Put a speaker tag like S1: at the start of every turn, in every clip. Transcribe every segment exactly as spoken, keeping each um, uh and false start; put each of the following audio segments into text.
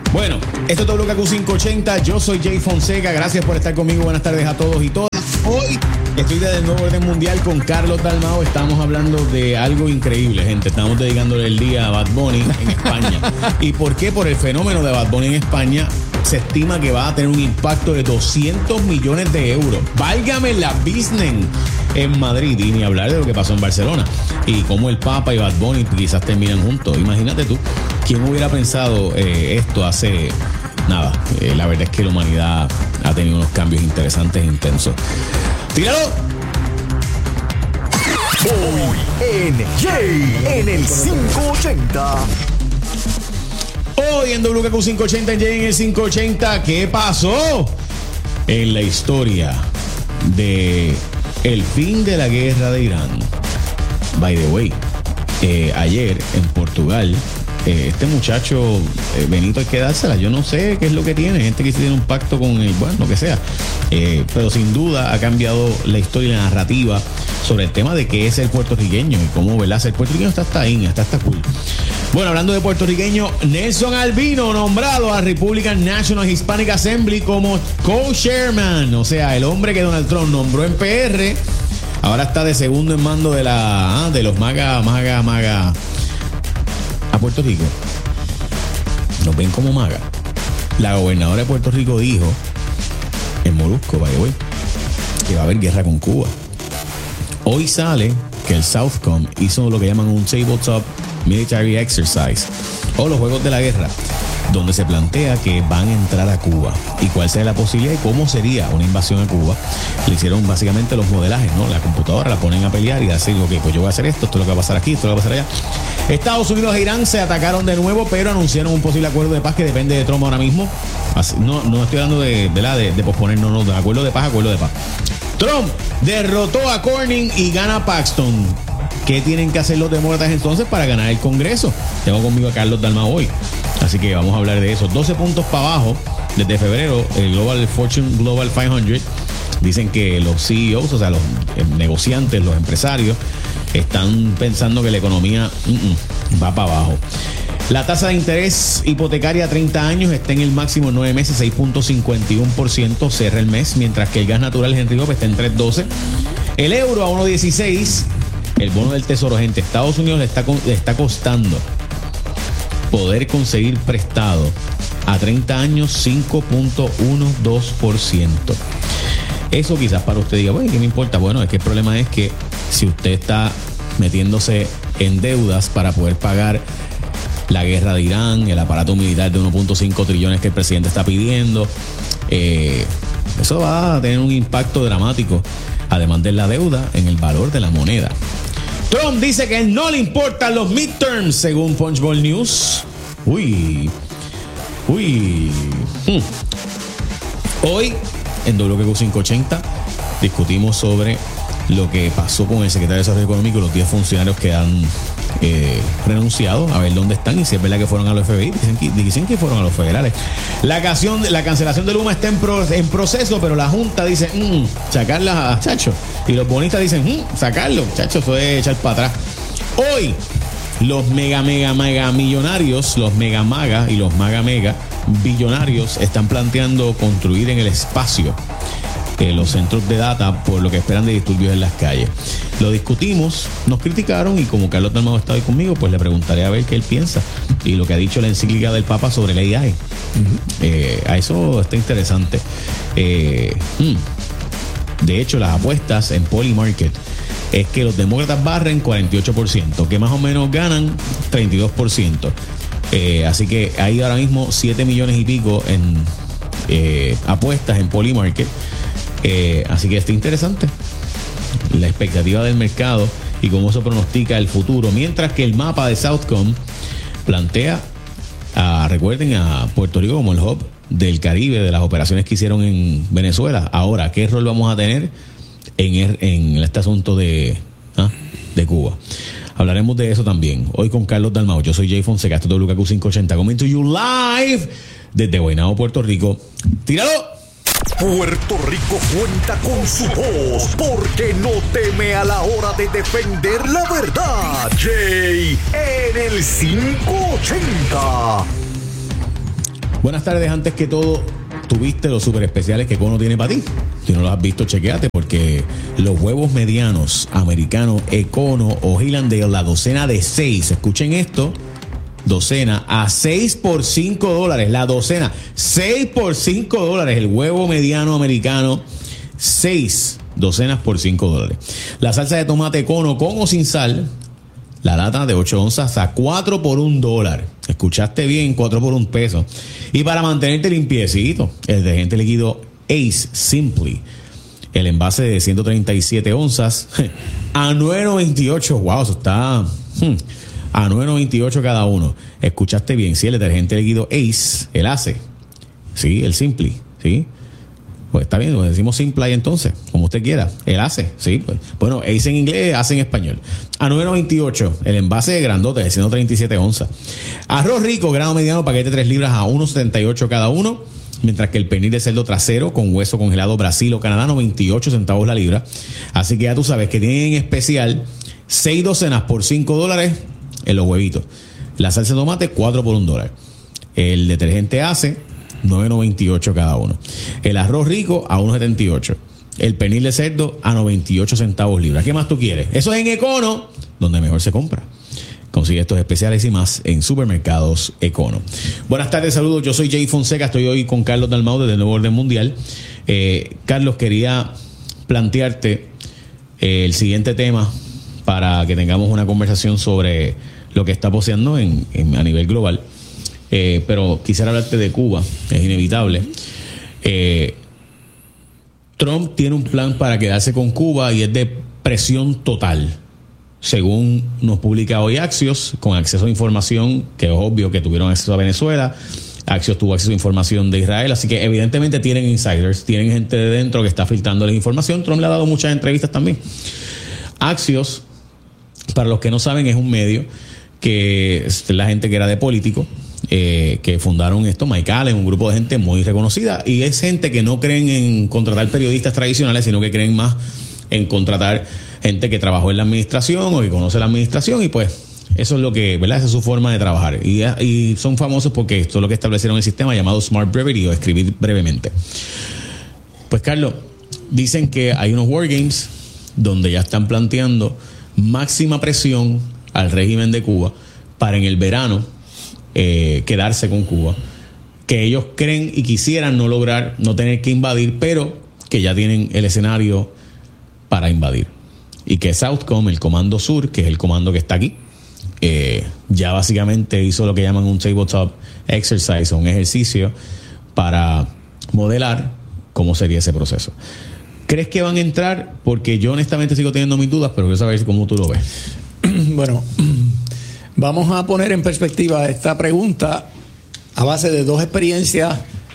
S1: Bueno, esto es W K Q quinientos ochenta. Yo soy Jay Fonseca. Gracias por estar conmigo. Buenas tardes a todos y todas. Hoy estoy desde el nuevo orden mundial con Carlos Dalmau. Estamos hablando de algo increíble, gente. Estamos dedicándole el día a Bad Bunny en España. ¿Y por qué? Por el fenómeno de Bad Bunny en España. Se estima que va a tener un impacto de doscientos millones de euros. Válgame la business en Madrid. Y ni hablar de lo que pasó en Barcelona. Y cómo el Papa y Bad Bunny quizás terminan juntos. Imagínate tú, ¿quién hubiera pensado eh, esto hace nada? Eh, la verdad es que la humanidad ha tenido unos cambios interesantes e intensos. ¡Tíralo!
S2: Hoy en Jay en el quinientos ochenta.
S1: Hoy en W K Q quinientos ochenta, en Jay en el quinientos ochenta, ¿qué pasó en la historia de el fin de la guerra de Irán? By the way, eh, ayer en Portugal, eh, este muchacho eh, Benito hay que dársela. Yo no sé qué es lo que tiene, gente que tiene un pacto con el, bueno, lo que sea, eh, pero sin duda ha cambiado la historia y la narrativa sobre el tema de qué es el puertorriqueño y cómo, ¿verdad? El puertorriqueño está hasta ahí, está hasta cool. Bueno, hablando de puertorriqueño, Nelson Albino nombrado a Republican National Hispanic Assembly como co-chairman, o sea, el hombre que Donald Trump nombró en P R, ahora está de segundo en mando de la ah, de los maga, maga, maga a Puerto Rico. Nos ven como maga. La gobernadora de Puerto Rico dijo en Molusco, by the way, que va a haber guerra con Cuba. Hoy sale que el Southcom hizo lo que llaman un tabletop military exercise o los juegos de la guerra, donde se plantea que van a entrar a Cuba y cuál sería la posibilidad y cómo sería una invasión a Cuba. Le hicieron básicamente los modelajes, ¿no? La computadora la ponen a pelear y decir, ok, pues yo voy a hacer esto, esto es lo que va a pasar aquí, esto es lo que va a pasar allá. Estados Unidos e Irán se atacaron de nuevo, pero anunciaron un posible acuerdo de paz que depende de Trump ahora mismo. Así, no, no estoy hablando de, de, la, de, de posponer, no, no, de acuerdo de paz, acuerdo de paz. Trump derrotó a Cornyn y gana Paxton. ¿Qué tienen que hacer los demócratas entonces para ganar el Congreso? Tengo conmigo a Carlos Dalmau hoy. Así que vamos a hablar de eso. doce puntos para abajo desde febrero. El Global Fortune Global quinientos dicen que los C E Os, o sea, los negociantes, los empresarios, están pensando que la economía mm, va para abajo. La tasa de interés hipotecaria a treinta años está en el máximo en nueve meses, seis punto cincuenta y uno por ciento cierra el mes, mientras que el gas natural Henry Hub está en tres punto doce. El euro a uno punto dieciséis. El bono del tesoro, gente, Estados Unidos le está, le está costando poder conseguir prestado a treinta años cinco punto doce por ciento. Eso quizás para usted diga, bueno, ¿qué me importa? Bueno, es que el problema es que si usted está metiéndose en deudas para poder pagar la guerra de Irán, el aparato militar de uno punto cinco trillones que el presidente está pidiendo, eh, eso va a tener un impacto dramático, además de la deuda, en el valor de la moneda. Trump dice que no le importan los midterms, según Punchbowl News. Uy, uy. Hmm. Hoy, en W K Q quinientos ochenta, discutimos sobre lo que pasó con el secretario de Desarrollo Económico y los diez funcionarios que han eh, renunciado, a ver dónde están y si es verdad que fueron a los F B I. Dicen que, dicen que fueron a los federales. La, canción, la cancelación de Luma está en, pro, en proceso, pero la Junta dice, mmm, sacarla a Chacho. Y los bonistas dicen, mmm, sacarlo. Chacho, eso es echar para atrás. Hoy, los mega, mega, mega millonarios, los mega maga y los maga mega billonarios están planteando construir en el espacio Eh, los centros de data por lo que esperan de disturbios en las calles. Lo discutimos, nos criticaron y como Carlos Dalmau está hoy conmigo, pues le preguntaré a ver qué él piensa y lo que ha dicho la encíclica del Papa sobre la A I. Uh-huh. Eh, a eso está interesante. Eh, hmm. De hecho, las apuestas en Polymarket es que los demócratas barren cuarenta y ocho por ciento, que más o menos ganan treinta y dos por ciento. Eh, así que hay ahora mismo siete millones y pico en eh, apuestas en Polymarket. Eh, así que está interesante la expectativa del mercado y cómo eso pronostica el futuro, mientras que el mapa de Southcom plantea a, recuerden a Puerto Rico como el hub del Caribe de las operaciones que hicieron en Venezuela. Ahora, ¿qué rol vamos a tener en, en este asunto de, ¿ah? de Cuba? Hablaremos de eso también hoy con Carlos Dalmau. Yo soy Jay Fonseca, esto es W K Q quinientos ochenta, coming to you live desde Guaynabo, Puerto Rico. ¡Tíralo!
S2: Puerto Rico cuenta con su voz porque no teme a la hora de defender la verdad. Jay en el quinientos ochenta.
S1: Buenas tardes. Antes que todo, ¿tuviste los super especiales que Econo tiene para ti? Si no los has visto, chequéate, porque los huevos medianos americanos Econo o Hillandale, la docena de seis, escuchen esto, docena a seis por cinco dólares, la docena, seis por cinco dólares, el huevo mediano americano, seis docenas por cinco dólares. La salsa de tomate Econo con o sin sal, la lata de ocho onzas a cuatro por un dólar. Escuchaste bien, cuatro por un peso. Y para mantenerte limpiecito, el detergente líquido Ace Simply, el envase de ciento treinta y siete onzas a nueve noventa y ocho. Wow, eso está hmm, a nueve noventa y ocho cada uno. Escuchaste bien, sí, el detergente líquido Ace, el Ace, sí, el Simply, sí. Pues está bien, lo decimos Simply entonces, como usted quiera. El Ace, sí. Pues. Bueno, Ace en inglés, Ace en español. A nueve noventa y ocho, el envase de grandote de ciento treinta y siete onzas. Arroz rico, grano mediano, paquete tres libras a uno setenta y ocho cada uno. Mientras que el pernil de cerdo trasero con hueso congelado Brasil o Canadá, noventa y ocho centavos la libra. Así que ya tú sabes que tienen en especial seis docenas por cinco dólares en los huevitos. La salsa de tomate, cuatro por un dólar. El detergente Ace, nueve noventa y ocho cada uno. El arroz rico a uno setenta y ocho. El pernil de cerdo a noventa y ocho centavos libra. ¿Qué más tú quieres? Eso es en Econo, donde mejor se compra. Consigue estos especiales y más en Supermercados Econo. Buenas tardes, saludos. Yo soy Jay Fonseca. Estoy hoy con Carlos Dalmau desde el Nuevo Orden Mundial. Eh, Carlos, quería plantearte eh, el siguiente tema para que tengamos una conversación sobre lo que está pasando en, en, a nivel global. Eh, pero quisiera hablarte de Cuba, es inevitable. Eh, Trump tiene un plan para quedarse con Cuba y es de presión total, según nos publica hoy Axios, con acceso a información, que es obvio que tuvieron acceso a Venezuela. Axios tuvo acceso a información de Israel, así que evidentemente tienen insiders, tienen gente de dentro que está filtrándoles información. Trump le ha dado muchas entrevistas también. Axios, para los que no saben, es un medio que es la gente que era de político, Eh, que fundaron esto, Mike Allen, un grupo de gente muy reconocida, y es gente que no creen en contratar periodistas tradicionales, sino que creen más en contratar gente que trabajó en la administración o que conoce la administración, y pues eso es lo que, ¿verdad? Esa es su forma de trabajar, y, y son famosos porque esto es lo que establecieron el sistema llamado Smart Brevity, o escribir brevemente. Pues Carlos, dicen que hay unos War Games donde ya están planteando máxima presión al régimen de Cuba para en el verano Eh, quedarse con Cuba, que ellos creen y quisieran no lograr, no tener que invadir, pero que ya tienen el escenario para invadir, y que Southcom, el Comando Sur, que es el comando que está aquí, eh, ya básicamente hizo lo que llaman un tabletop exercise, o un ejercicio para modelar cómo sería ese proceso. ¿Crees que van a entrar? Porque yo honestamente sigo teniendo mis dudas, pero quiero saber cómo tú lo ves.
S3: Bueno, vamos a poner en perspectiva esta pregunta a base de dos experiencias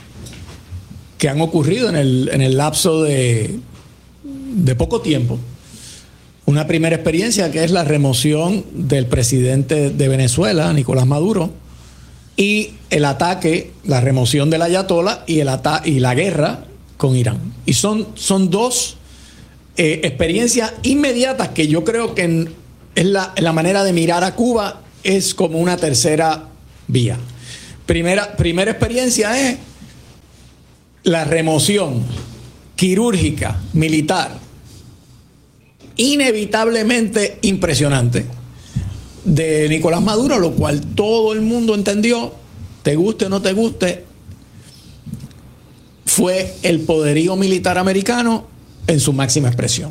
S3: que han ocurrido en el, en el lapso de, de poco tiempo. Una primera experiencia que es la remoción del presidente de Venezuela, Nicolás Maduro, y el ataque, la remoción del ayatolá y, el ata- y la guerra con Irán. Y son, son dos eh, experiencias inmediatas que yo creo que en, es la, la manera de mirar a Cuba. Es como una tercera vía. Primera, primera experiencia es la remoción quirúrgica, militar, inevitablemente impresionante, de Nicolás Maduro, lo cual todo el mundo entendió, te guste o no te guste, fue el poderío militar americano en su máxima expresión.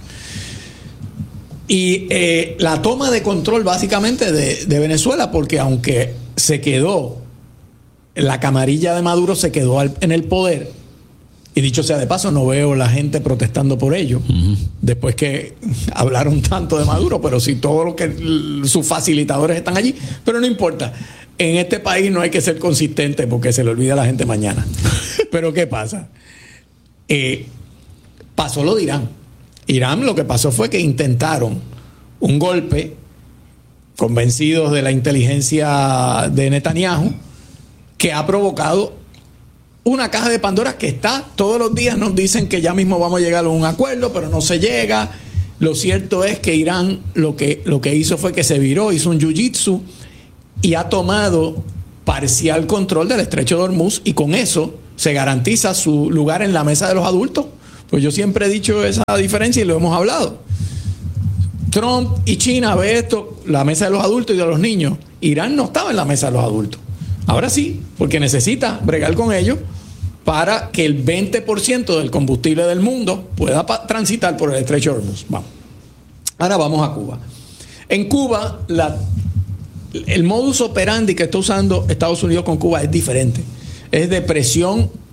S3: Y eh, la toma de control básicamente de, de Venezuela, porque aunque se quedó, la camarilla de Maduro se quedó al, en el poder, y dicho sea de paso, no veo la gente protestando por ello, uh-huh. después que hablaron tanto de Maduro, pero sí todos los que sus facilitadores están allí, pero no importa. En este país no hay que ser consistente porque se le olvida a la gente mañana. Pero ¿qué pasa? Eh, pasó lo de Irán. Irán, lo que pasó fue que intentaron un golpe, convencidos de la inteligencia de Netanyahu, que ha provocado una caja de Pandora que está, todos los días nos dicen que ya mismo vamos a llegar a un acuerdo, pero no se llega. Lo cierto es que Irán lo que, lo que hizo fue que se viró, hizo un jiu-jitsu y ha tomado parcial control del estrecho de Hormuz y con eso se garantiza su lugar en la mesa de los adultos. Pues yo siempre he dicho esa diferencia y lo hemos hablado. Trump y China ve esto, la mesa de los adultos y de los niños. Irán no estaba en la mesa de los adultos. Ahora sí, porque necesita bregar con ellos para que el veinte por ciento del combustible del mundo pueda transitar por el estrecho de Hormuz. Vamos. Ahora vamos a Cuba. En Cuba, la, el modus operandi que está usando Estados Unidos con Cuba es diferente. Es de presión